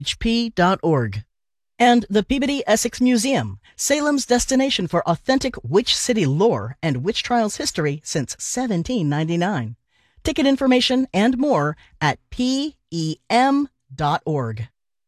www.peabody.org. And the Peabody Essex Museum, Salem's destination for authentic Witch City lore and witch trials history since 1799. Ticket information and more at PEM.org.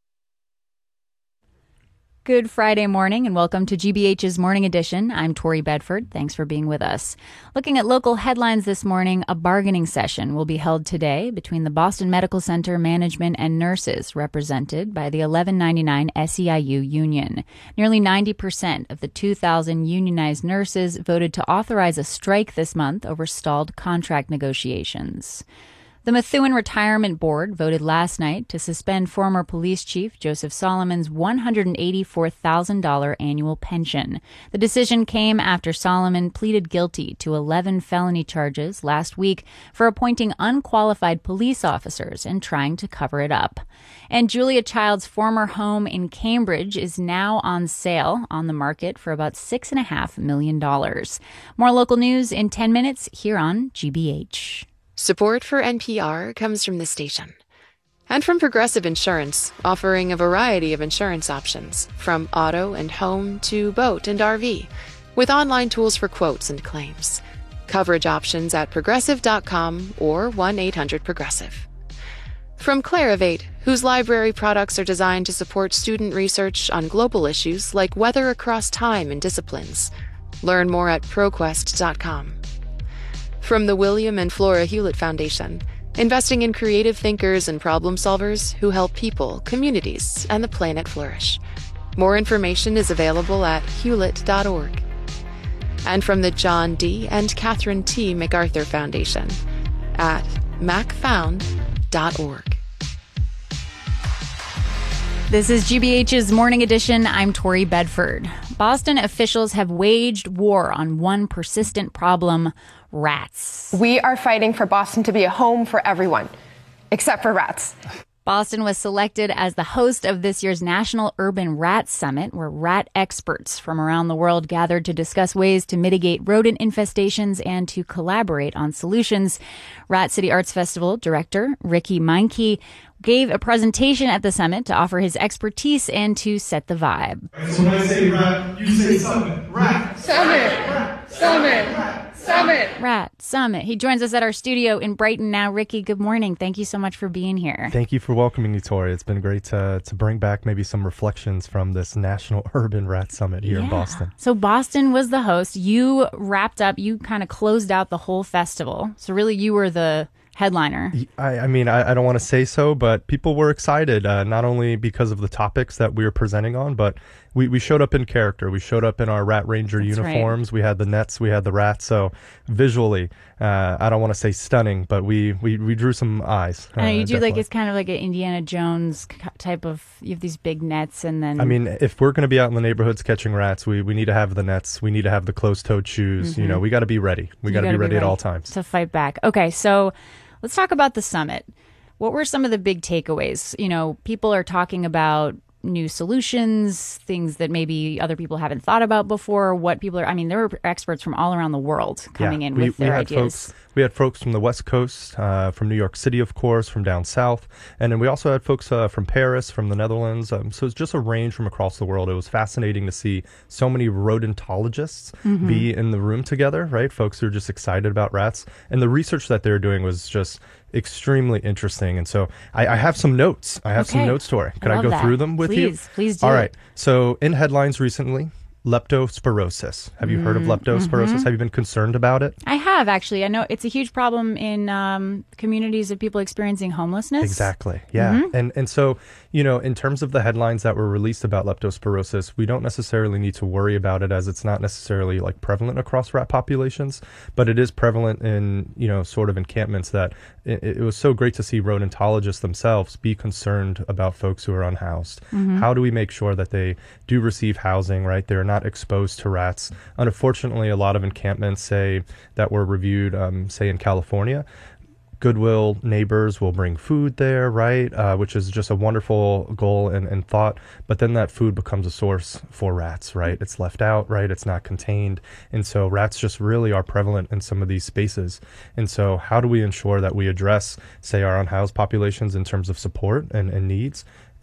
Good Friday morning and welcome to GBH's Morning Edition. I'm Tori Bedford. Thanks for being with us. Looking at local headlines this morning, a bargaining session will be held today between the Boston Medical Center management and nurses represented by the 1199 SEIU union. Nearly 90% of the 2,000 unionized nurses voted to authorize a strike this month over stalled contract negotiations. The Methuen Retirement Board voted last night to suspend former police chief Joseph Solomon's $184,000 annual pension. The decision came after Solomon pleaded guilty to 11 felony charges last week for appointing unqualified police officers and trying to cover it up. And Julia Child's former home in Cambridge is now on sale on the market for about $6.5 million. More local news in 10 minutes here on GBH. Support for NPR comes from the station and from Progressive Insurance, offering a variety of insurance options, from auto and home to boat and RV, with online tools for quotes and claims. Coverage options at progressive.com or 1-800-PROGRESSIVE. From Clarivate, whose library products are designed to support student research on global issues like weather across time and disciplines. Learn more at ProQuest.com. From the William and Flora Hewlett Foundation, investing in creative thinkers and problem solvers who help people, communities, and the planet flourish. More information is available at hewlett.org. And from the John D. and Catherine T. MacArthur Foundation at macfound.org. This is GBH's Morning Edition. I'm Tori Bedford. Boston officials have waged war on one persistent problem: rats. We are fighting for Boston to be a home for everyone, except for rats. Boston was selected as the host of this year's National Urban Rat Summit, where rat experts from around the world gathered to discuss ways to mitigate rodent infestations and to collaborate on solutions. Rat City Arts Festival director Ricky Meinke gave a presentation at the summit to offer his expertise and to set the vibe. So when I say rat, you say summit. Rat. Summit. Rat. Summit. Summit. Rat Summit. He joins us at our studio in Brighton now. Ricky, good morning. Thank you so much for being here. Thank you for welcoming me, Tori. It's been great to bring back maybe some reflections from this National Urban Rat Summit here in Boston. So Boston was the host. You wrapped up, you kind of closed out the whole festival. So really you were the headliner. I mean, I don't want to say so, but people were excited, not only because of the topics that we were presenting on, but we showed up in character. We showed up in our Rat Ranger uniforms. Right. We had the nets, we had the rats. So visually, I don't want to say stunning, but we drew some eyes. I know you do definitely. It's kind of like an Indiana Jones type of, you have these big nets and then... I mean, if we're going to be out in the neighborhoods catching rats, we need to have the nets. We need to have the closed-toed shoes. Mm-hmm. You know, we got to be ready. We got to be ready at all times. To fight back. Okay, so let's talk about the summit. What were some of the big takeaways? You know, people are talking about new solutions, things that maybe other people haven't thought about before, what people are... I mean, there were experts from all around the world coming in with their ideas. We had folks from the West Coast, from New York City, of course, from down south. And then we also had folks from Paris, from the Netherlands. So it's just a range from across the world. It was fascinating to see so many rodentologists be in the room together, right? Folks who are just excited about rats. And the research that they're doing was just extremely interesting. And so I have some notes. I have some notes, Tori. Could I go through them with you? Please do. All right. So in headlines recently, leptospirosis. Have you heard of leptospirosis? Have you been concerned about it? I have, actually. I know it's a huge problem in communities of people experiencing homelessness. Exactly. Yeah. And so, you know, in terms of the headlines that were released about leptospirosis, we don't necessarily need to worry about it, as it's not necessarily like prevalent across rat populations, but it is prevalent in, you know, sort of encampments that it was so great to see rodentologists themselves be concerned about folks who are unhoused. How do we make sure that they do receive housing, right? They're not exposed to rats. Unfortunately, a lot of encampments, say, that were reviewed, say in California, Goodwill neighbors will bring food there, right? Which is just a wonderful goal and thought. But then that food becomes a source for rats, right? It's left out, right? It's not contained. And so rats just really are prevalent in some of these spaces. And so how do we ensure that we address, say, our unhoused populations in terms of support and needs?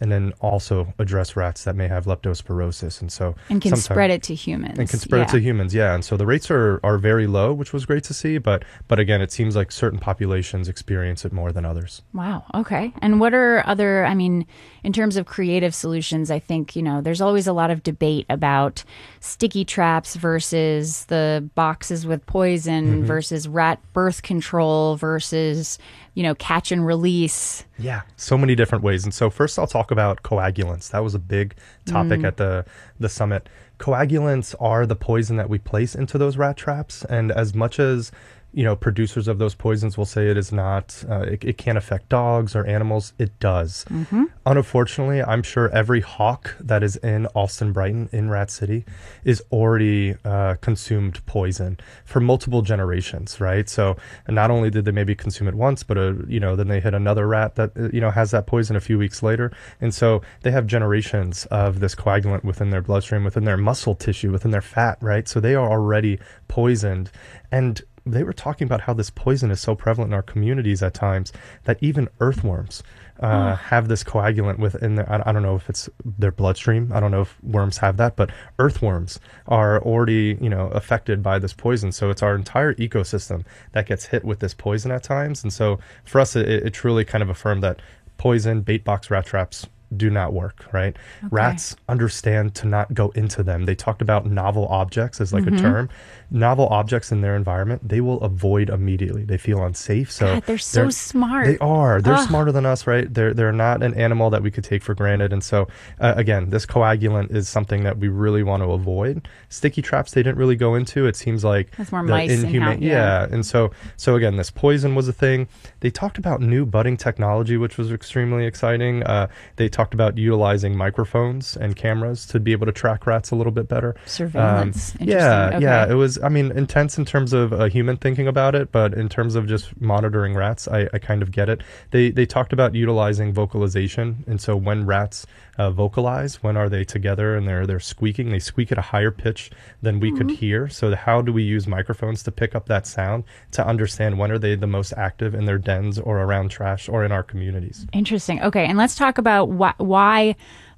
and then also address rats that may have leptospirosis. And can spread it to humans. And can spread it to humans, yeah. And so the rates are very low, which was great to see. But again, it seems like certain populations experience it more than others. Wow. Okay. And what are other, in terms of creative solutions, I think, there's always a lot of debate about sticky traps versus the boxes with poison versus rat birth control versus, catch and release. Yeah, so many different ways. And so first I'll talk about coagulants. That was a big topic at the summit. Coagulants are the poison that we place into those rat traps. And as much as producers of those poisons will say it is not, it can't affect dogs or animals, it does. Unfortunately, I'm sure every hawk that is in Allston Brighton, in Rat City, is already consumed poison for multiple generations, right? So not only did they maybe consume it once, but, then they hit another rat that, has that poison a few weeks later. And so they have generations of this coagulant within their bloodstream, within their muscle tissue, within their fat, right? So they are already poisoned. And they were talking about how this poison is so prevalent in our communities at times that even earthworms have this coagulant within their, I don't know if it's their bloodstream. I don't know if worms have that, but earthworms are already, affected by this poison. So it's our entire ecosystem that gets hit with this poison at times. And so for us, it truly kind of affirmed that poison, bait box rat traps do not work, right? Okay. Rats understand to not go into them. They talked about novel objects as like a term. Novel objects in their environment, they will avoid immediately. They feel unsafe. So God, they're so smart. They are. They're smarter than us, right? They're not an animal that we could take for granted. And so, again, this coagulant is something that we really want to avoid. Sticky traps, they didn't really go into. It seems like that's more mice inhumane. Yeah. And so again, this poison was a thing. They talked about new budding technology, which was extremely exciting. They talked about utilizing microphones and cameras to be able to track rats a little bit better. Surveillance. Yeah. It was, intense in terms of a human thinking about it, but in terms of just monitoring rats, I kind of get it. They talked about utilizing vocalization. And so when rats vocalize, when are they together and they're squeaking, they squeak at a higher pitch than we could hear. So how do we use microphones to pick up that sound to understand when are they the most active in their dens or around trash or in our communities? Interesting. Okay. And let's talk about why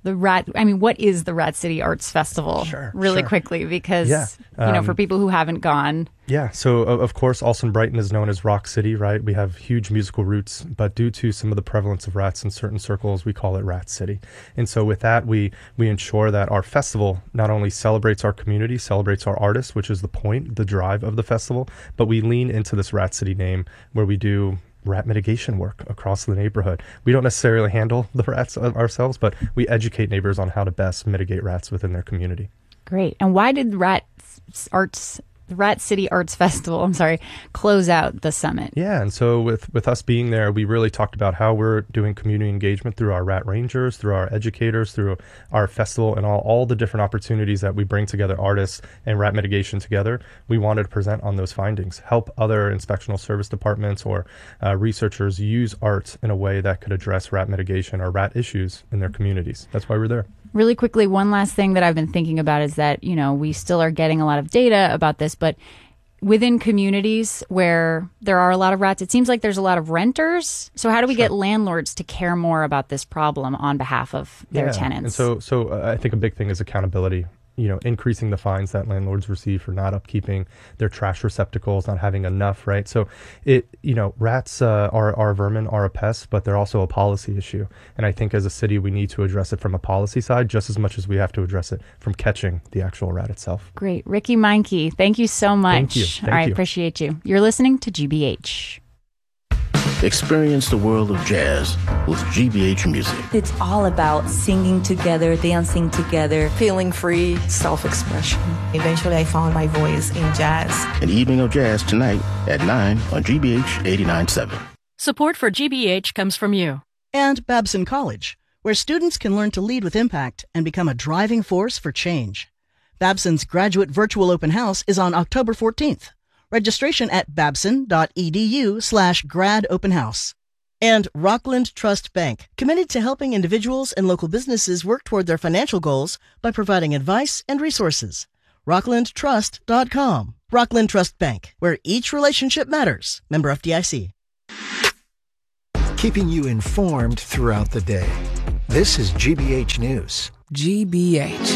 what is the Rat City Arts Festival really quickly? Because, for people who haven't gone. Yeah. So, of course, Allston Brighton is known as Rock City, right? We have huge musical roots, but due to some of the prevalence of rats in certain circles, we call it Rat City. And so with that, we ensure that our festival not only celebrates our community, celebrates our artists, which is the point, the drive of the festival, but we lean into this Rat City name where we do rat mitigation work across the neighborhood. We don't necessarily handle the rats ourselves, but we educate neighbors on how to best mitigate rats within their community. Great. And why did the Rat City Arts Festival, close out the summit? Yeah, and so with us being there, we really talked about how we're doing community engagement through our rat rangers, through our educators, through our festival, and all the different opportunities that we bring together artists and rat mitigation together. We wanted to present on those findings, help other inspectional service departments or researchers use art in a way that could address rat mitigation or rat issues in their communities. That's why we're there. Really quickly, one last thing that I've been thinking about is that, we still are getting a lot of data about this, but within communities where there are a lot of rats, it seems like there's a lot of renters. So how do we get landlords to care more about this problem on behalf of their tenants? And so I think a big thing is accountability. Increasing the fines that landlords receive for not upkeeping their trash receptacles, not having enough, right? So rats are vermin, are a pest, but they're also a policy issue. And I think as a city, we need to address it from a policy side just as much as we have to address it from catching the actual rat itself. Great. Ricky Meinke, thank you so much. Thank you. Thank All right, you. Appreciate you. You're listening to GBH. Experience the world of jazz with GBH Music. It's all about singing together, dancing together, feeling free, self-expression. Eventually, I found my voice in jazz. An evening of jazz tonight at 9 on GBH 89.7. Support for GBH comes from you. And Babson College, where students can learn to lead with impact and become a driving force for change. Babson's graduate virtual open house is on October 14th. Registration at babson.edu/grad open house. And Rockland Trust Bank, committed to helping individuals and local businesses work toward their financial goals by providing advice and resources. RocklandTrust.com. Rockland Trust Bank, where each relationship matters. Member FDIC. Keeping you informed throughout the day. This is GBH News. GBH.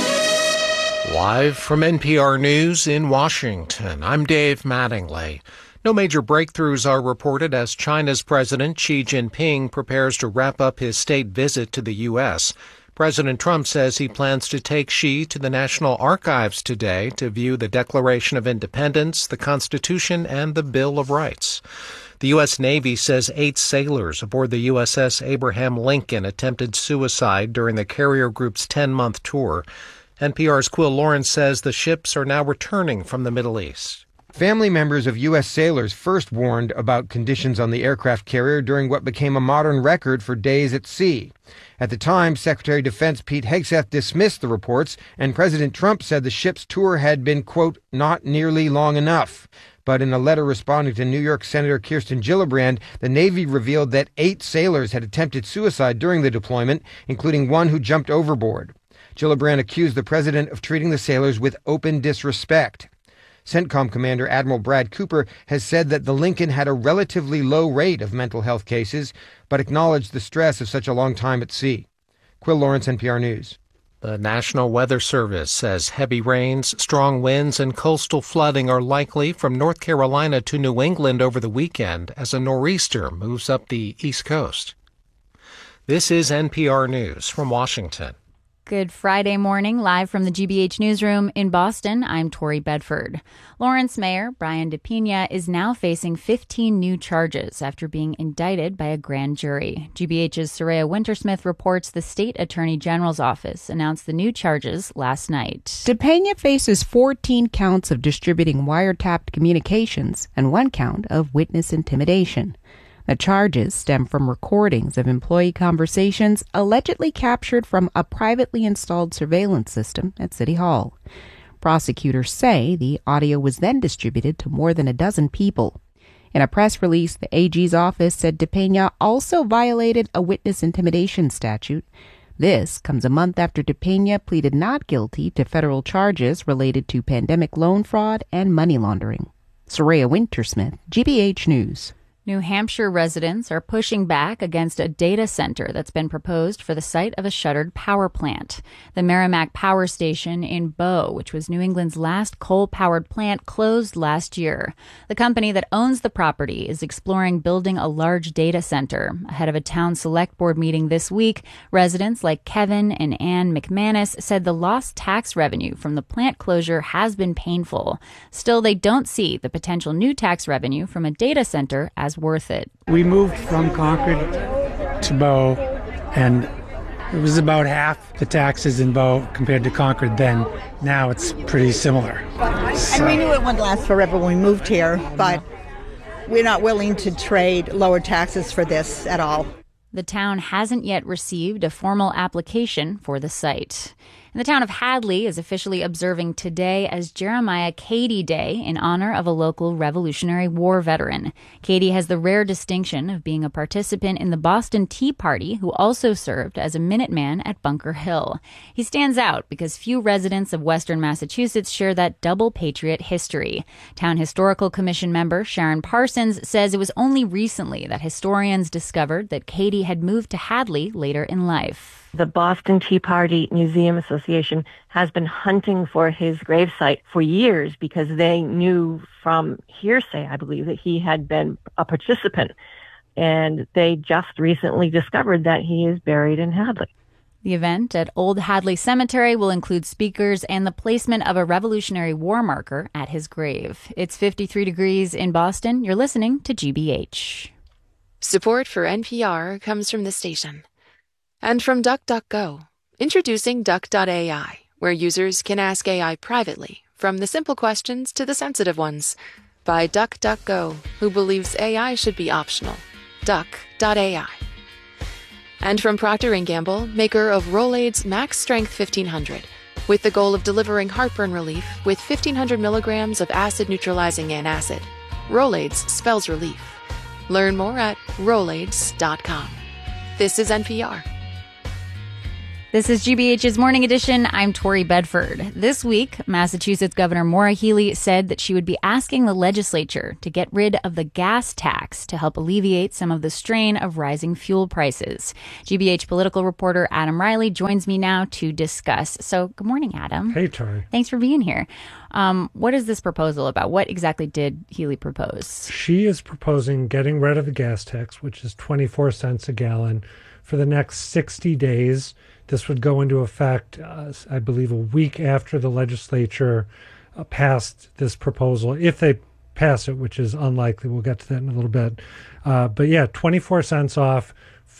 Live from NPR News in Washington, I'm Dave Mattingly. No major breakthroughs are reported as China's President Xi Jinping prepares to wrap up his state visit to the U.S. President Trump says he plans to take Xi to the National Archives today to view the Declaration of Independence, the Constitution, and the Bill of Rights. The U.S. Navy says 8 sailors aboard the USS Abraham Lincoln attempted suicide during the carrier group's 10-month tour. NPR's Quill Lawrence says the ships are now returning from the Middle East. Family members of U.S. sailors first warned about conditions on the aircraft carrier during what became a modern record for days at sea. At the time, Secretary of Defense Pete Hegseth dismissed the reports, and President Trump said the ship's tour had been, quote, not nearly long enough. But in a letter responding to New York Senator Kirsten Gillibrand, the Navy revealed that 8 sailors had attempted suicide during the deployment, including one who jumped overboard. Gillibrand accused the president of treating the sailors with open disrespect. CENTCOM Commander Admiral Brad Cooper has said that the Lincoln had a relatively low rate of mental health cases, but acknowledged the stress of such a long time at sea. Quill Lawrence, NPR News. The National Weather Service says heavy rains, strong winds, and coastal flooding are likely from North Carolina to New England over the weekend as a nor'easter moves up the East Coast. This is NPR News from Washington. Good Friday morning, live from the GBH newsroom in Boston. I'm Tori Bedford. Lawrence Mayor Brian DePina is now facing 15 new charges after being indicted by a grand jury. GBH's Soraya Wintersmith reports the state attorney general's office announced the new charges last night. DePina faces 14 counts of distributing wiretapped communications and 1 count of witness intimidation. The charges stem from recordings of employee conversations allegedly captured from a privately installed surveillance system at City Hall. Prosecutors say the audio was then distributed to more than a dozen people. In a press release, the AG's office said DePina also violated a witness intimidation statute. This comes a month after DePina pleaded not guilty to federal charges related to pandemic loan fraud and money laundering. Soraya Wintersmith, GBH News. New Hampshire residents are pushing back against a data center that's been proposed for the site of a shuttered power plant. The Merrimack Power Station in Bow, which was New England's last coal-powered plant, closed last year. The company that owns the property is exploring building a large data center. Ahead of a town select board meeting this week, residents like Kevin and Ann McManus said the lost tax revenue from the plant closure has been painful. Still, they don't see the potential new tax revenue from a data center as worth it. We moved from Concord to Bow, and it was about half the taxes in Bow compared to Concord then. Now it's pretty similar. And we knew it wouldn't last forever when we moved here, but we're not willing to trade lower taxes for this at all. The town hasn't yet received a formal application for the site. And the town of Hadley is officially observing today as Jeremiah Cady Day in honor of a local Revolutionary War veteran. Cady has the rare distinction of being a participant in the Boston Tea Party who also served as a Minuteman at Bunker Hill. He stands out because few residents of Western Massachusetts share that double patriot history. Town Historical Commission member Sharon Parsons says it was only recently that historians discovered that Cady had moved to Hadley later in life. The Boston Tea Party Museum Association has been hunting for his gravesite for years because they knew from hearsay, I believe, that he had been a participant. And they just recently discovered that he is buried in Hadley. The event at Old Hadley Cemetery will include speakers and the placement of a Revolutionary War marker at his grave. It's 53 degrees in Boston. You're listening to GBH. Support for NPR comes from the station. And from DuckDuckGo, introducing Duck.ai, where users can ask AI privately, from the simple questions to the sensitive ones. By DuckDuckGo, who believes AI should be optional. Duck.ai. And from Procter & Gamble, maker of Rolaids Max Strength 1500, with the goal of delivering heartburn relief with 1,500 milligrams of acid-neutralizing antacid. Rolaids spells relief. Learn more at Rolaids.com. This is NPR. This is GBH's Morning Edition. I'm Tori Bedford. This week, Massachusetts Governor Maura Healey said that she would be asking the legislature to get rid of the gas tax to help alleviate some of the strain of rising fuel prices. GBH political reporter Adam Riley joins me now to discuss. So, good morning, Adam. Hey, Tori. Thanks for being here. What is this proposal about? What exactly did Healey propose? She is proposing getting rid of the gas tax, which is 24 cents a gallon, for the next 60 days. This would go into effect, I believe, a week after the legislature passed this proposal, if they pass it, which is unlikely. We'll get to that in a little bit. But yeah, 24 cents off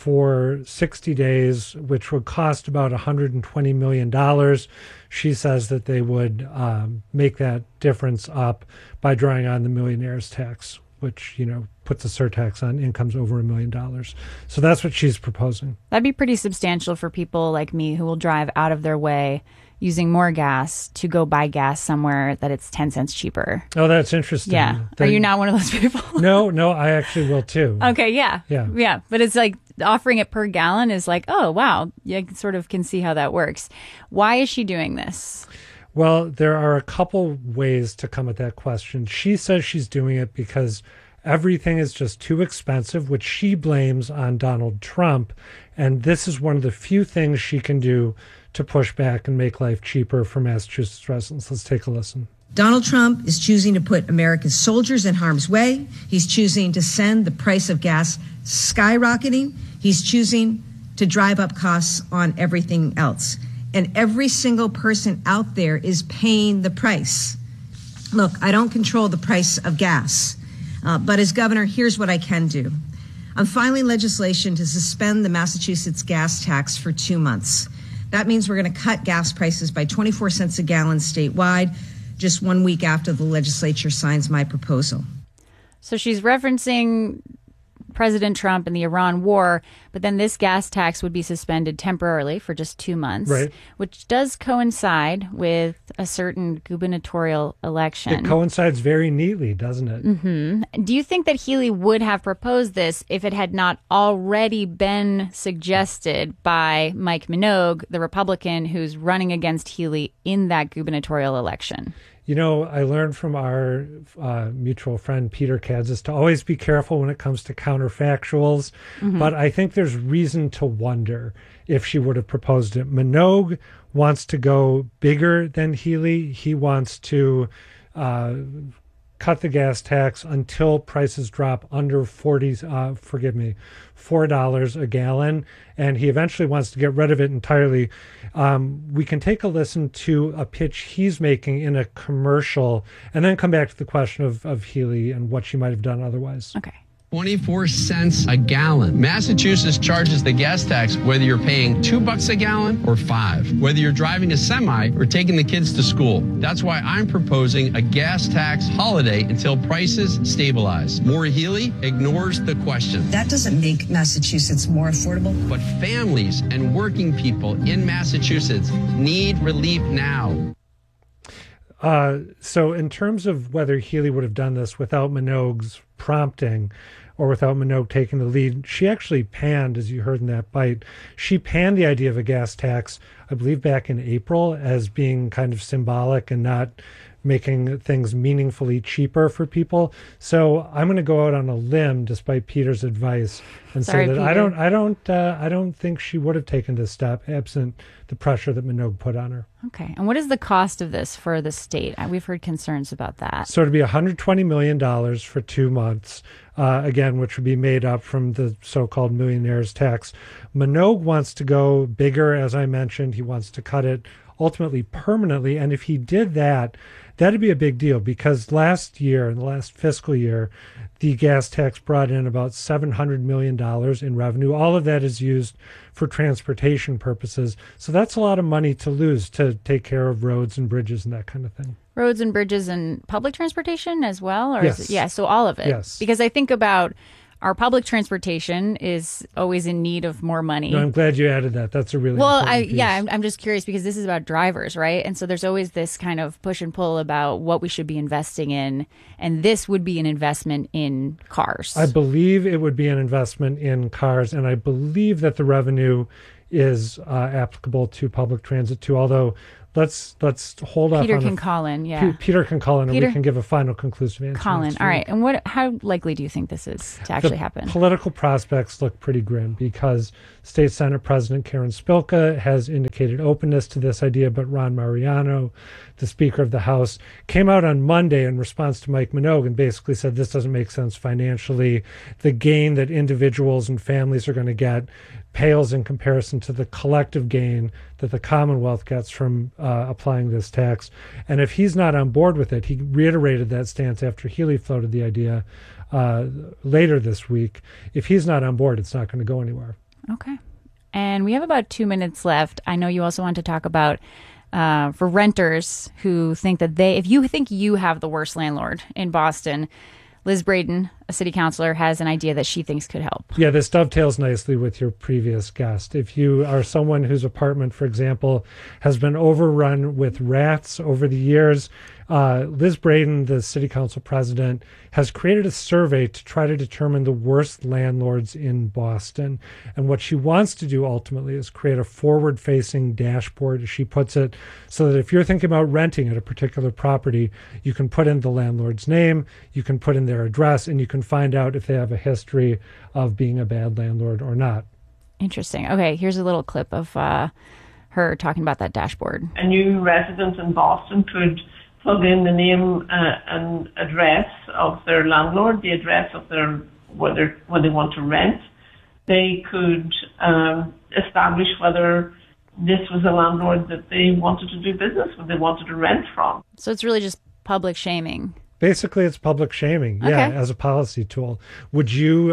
for 60 days, which would cost about $120 million. She says that they would make that difference up by drawing on the millionaire's tax, which, you know, puts a surtax on incomes over $1 million. So that's what she's proposing. That'd be pretty substantial for people like me who will drive out of their way using more gas to go buy gas somewhere that it's 10 cents cheaper. Oh, that's interesting. Yeah. Are you not one of those people? No, I actually will too. Okay, yeah. But it's like offering it per gallon is like, oh, wow. You sort of can see how that works. Why is she doing this? Well, there are a couple ways to come at that question. She says she's doing it because everything is just too expensive, which she blames on Donald Trump. And this is one of the few things she can do to push back and make life cheaper for Massachusetts residents. Let's take a listen. Donald Trump is choosing to put America's soldiers in harm's way. He's choosing to send the price of gas skyrocketing. He's choosing to drive up costs on everything else. And every single person out there is paying the price. Look, I don't control the price of gas, but as governor, here's what I can do. I'm filing legislation to suspend the Massachusetts gas tax for 2 months. That means we're going to cut gas prices by 24 cents a gallon statewide, just 1 week after the legislature signs my proposal. So she's referencing President Trump and the Iran war, but then this gas tax would be suspended temporarily for just 2 months, right, which does coincide with a certain gubernatorial election. It coincides very neatly, doesn't it? Mm-hmm. Do you think that Healey would have proposed this if it had not already been suggested by Mike Minogue, the Republican who's running against Healey in that gubernatorial election? You know, I learned from our mutual friend Peter Kadzis to always be careful when it comes to counterfactuals. Mm-hmm. But I think there's reason to wonder if she would have proposed it. Minogue wants to go bigger than Healey. He wants to cut the gas tax until prices drop under $4 a gallon, and he eventually wants to get rid of it entirely. We can take a listen to a pitch he's making in a commercial and then come back to the question of Healey and what she might have done otherwise. Okay. 24 cents a gallon. Massachusetts charges the gas tax whether you're paying $2 a gallon or $5, whether you're driving a semi or taking the kids to school. That's why I'm proposing a gas tax holiday until prices stabilize. Maura Healey ignores the question. That doesn't make Massachusetts more affordable. But families and working people in Massachusetts need relief now. So in terms of whether Healey would have done this without Minogue's prompting or without Minogue taking the lead, she actually panned, as you heard in that bite, she panned the idea of a gas tax, I believe back in April, as being kind of symbolic and not making things meaningfully cheaper for people. So I'm going to go out on a limb, despite Peter's advice, and say that Peter. I don't think she would have taken this step absent the pressure that Minogue put on her. Okay. And what is the cost of this for the state? We've heard concerns about that. So it'd be $120 million for 2 months, again, which would be made up from the so-called millionaire's tax. Minogue wants to go bigger, as I mentioned. He wants to cut it ultimately permanently. And if he did that, that'd be a big deal, because last year, in the last fiscal year, the gas tax brought in about $700 million in revenue. All of that is used for transportation purposes. So that's a lot of money to lose to take care of roads and bridges and that kind of thing. Roads and bridges and public transportation as well? Or yes. Is it, yeah, so all of it. Yes. Because I think about our public transportation is always in need of more money. No, I'm glad you added that. That's a really important piece. I'm just curious because this is about drivers, right? And so there's always this kind of push and pull about what we should be investing in, and this would be an investment in cars. I believe it would be an investment in cars, and I believe that the revenue is applicable to public transit too, although let's hold off. Peter can call in, yeah. Peter can call in, and we can give a final conclusive answer. Call in. All right. And how likely do you think this is to actually happen? Political prospects look pretty grim because State Senate President Karen Spilka has indicated openness to this idea, but Ron Mariano, the Speaker of the House, came out on Monday in response to Mike Minogue and basically said this doesn't make sense financially. The gain that individuals and families are going to get pales in comparison to the collective gain that the Commonwealth gets from applying this tax. And if he's not on board with it, he reiterated that stance after Healy floated the idea later this week. If he's not on board, it's not going to go anywhere. Okay. And we have about 2 minutes left. I know you also want to talk about for renters who think that if you think you have the worst landlord in Boston, Liz Braden, a city councilor, has an idea that she thinks could help. Yeah, this dovetails nicely with your previous guest. If you are someone whose apartment, for example, has been overrun with rats over the years, Liz Braden, the city council president, has created a survey to try to determine the worst landlords in Boston. And what she wants to do ultimately is create a forward-facing dashboard, as she puts it, so that if you're thinking about renting at a particular property, you can put in the landlord's name, you can put in their address, and you can find out if they have a history of being a bad landlord or not. Interesting. Okay, here's a little clip of her talking about that dashboard. A new resident in Boston could plug in the name and address of their landlord, the address of where they want to rent. They could establish whether this was a landlord that they wanted to do business with, they wanted to rent from. So it's really just public shaming. Basically, it's public shaming, yeah, as a policy tool. Would you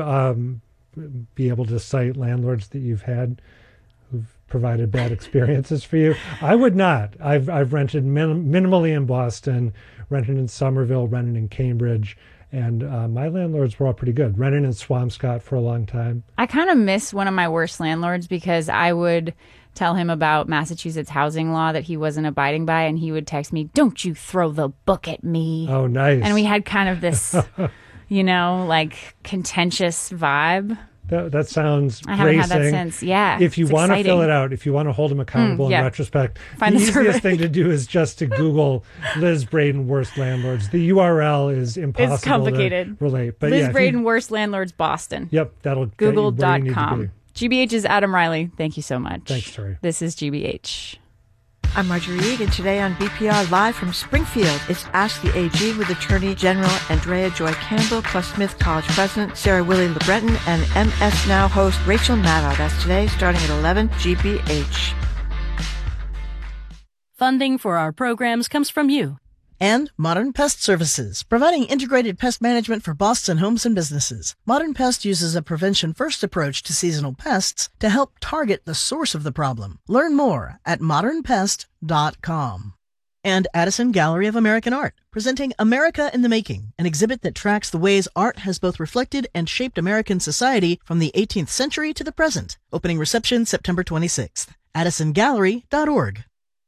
be able to cite landlords that you've had who've provided bad experiences for you? I would not. I've rented minimally in Boston, rented in Somerville, rented in Cambridge, and my landlords were all pretty good. Rented in Swampscott for a long time. I kind of miss one of my worst landlords because I would tell him about Massachusetts housing law that he wasn't abiding by, and he would text me, "Don't you throw the book at me." Oh, nice. And we had kind of this, contentious vibe. That sounds I haven't bracing. had that since. Yeah. If you want to fill it out, if you want to hold him accountable in retrospect, the easiest thing to do is just to Google Liz Braden worst landlords. The URL is impossible. It's complicated. To relate. But Liz Braden worst landlords Boston. Yep, that'll Google.com. GBH's Adam Riley. Thank you so much. Thanks, Tori. This is GBH. I'm Marjorie Reed, and today on BPR Live from Springfield, it's Ask the AG with Attorney General Andrea Joy Campbell, Cliff Smith College President Sarah Willie LeBreton, and MS Now host Rachel Maddow. That's today, starting at 11, GBH. Funding for our programs comes from you. And Modern Pest Services, providing integrated pest management for Boston homes and businesses. Modern Pest uses a prevention-first approach to seasonal pests to help target the source of the problem. Learn more at modernpest.com. And Addison Gallery of American Art, presenting America in the Making, an exhibit that tracks the ways art has both reflected and shaped American society from the 18th century to the present. Opening reception September 26th. AddisonGallery.org.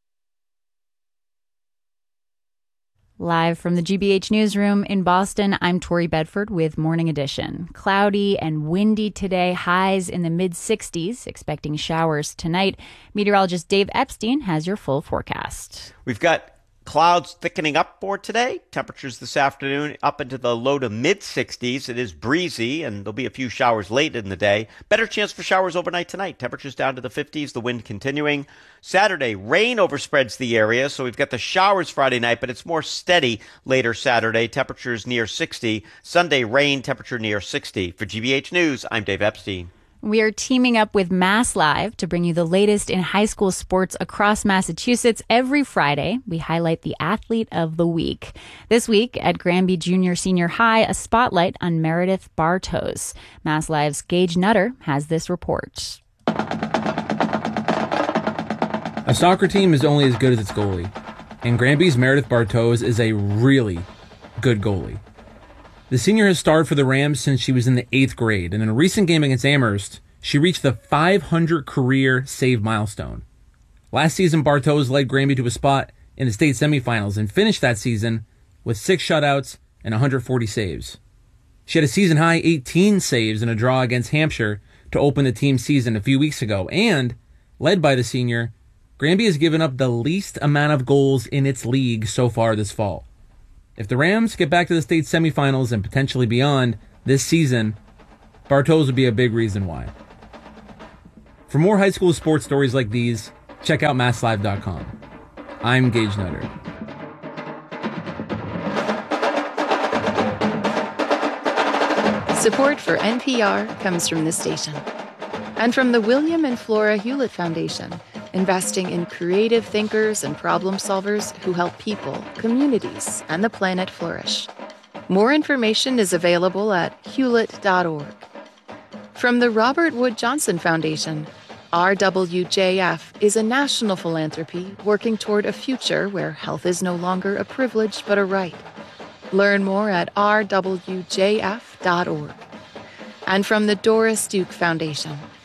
Live from the GBH newsroom in Boston, I'm Tori Bedford with Morning Edition. Cloudy and windy today, highs in the mid-60s, expecting showers tonight. Meteorologist Dave Epstein has your full forecast. We've got clouds thickening up for today. Temperatures this afternoon up into the low to mid-60s. It is breezy, and there'll be a few showers late in the day. Better chance for showers overnight tonight. Temperatures down to the 50s, the wind continuing. Saturday, rain overspreads the area, so we've got the showers Friday night, but it's more steady later Saturday. Temperatures near 60. Sunday, rain, temperature near 60. For GBH News, I'm Dave Epstein. We are teaming up with Mass Live to bring you the latest in high school sports across Massachusetts. Every Friday, we highlight the athlete of the week. This week at Granby Junior Senior High, a spotlight on Meredith Bartos. Mass Live's Gage Nutter has this report. A soccer team is only as good as its goalie, and Granby's Meredith Bartos is a really good goalie. The senior has starred for the Rams since she was in the 8th grade, and in a recent game against Amherst, she reached the 500 career save milestone. Last season, Bartos led Granby to a spot in the state semifinals and finished that season with 6 shutouts and 140 saves. She had a season-high 18 saves in a draw against Hampshire to open the team's season a few weeks ago, and Led by the senior, Granby has given up the least amount of goals in its league so far this fall. If the Rams get back to the state semifinals and potentially beyond this season, Bartows would be a big reason why. For more high school sports stories like these, check out MassLive.com. I'm Gage Nutter. Support for NPR comes from this station and from the William and Flora Hewlett Foundation, investing in creative thinkers and problem solvers who help people, communities, and the planet flourish. More information is available at hewlett.org. From the Robert Wood Johnson Foundation, RWJF is a national philanthropy working toward a future where health is no longer a privilege but a right. Learn more at rwjf.org. And from the Doris Duke Foundation,